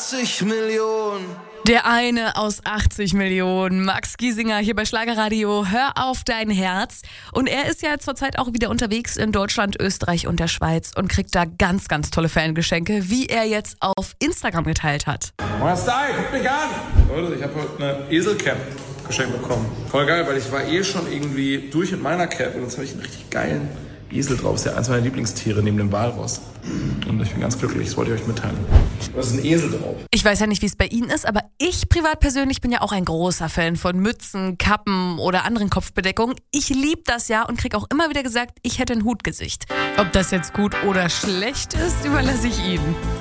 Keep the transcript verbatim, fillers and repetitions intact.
achtzig Millionen. Der eine aus achtzig Millionen, Max Giesinger hier bei Schlagerradio. Hör auf dein Herz. Und er ist ja zurzeit auch wieder unterwegs in Deutschland, Österreich und der Schweiz und kriegt da ganz, ganz tolle Fangeschenke, wie er jetzt auf Instagram geteilt hat. Mein Style, guck mich an! Leute, ich habe heute eine Eselcap geschenkt bekommen. Voll geil, weil ich war eh schon irgendwie durch mit meiner Cap und jetzt habe ich einen richtig geilen Esel drauf. Das ist ja eins meiner Lieblingstiere neben dem Walross. Und ich bin ganz glücklich, das wollte ich euch mitteilen. Da ist ein Esel drauf. Ich weiß ja nicht, wie es bei Ihnen ist, aber ich privat persönlich bin ja auch ein großer Fan von Mützen, Kappen oder anderen Kopfbedeckungen. Ich liebe das ja und kriege auch immer wieder gesagt, ich hätte ein Hutgesicht. Ob das jetzt gut oder schlecht ist, überlasse ich Ihnen.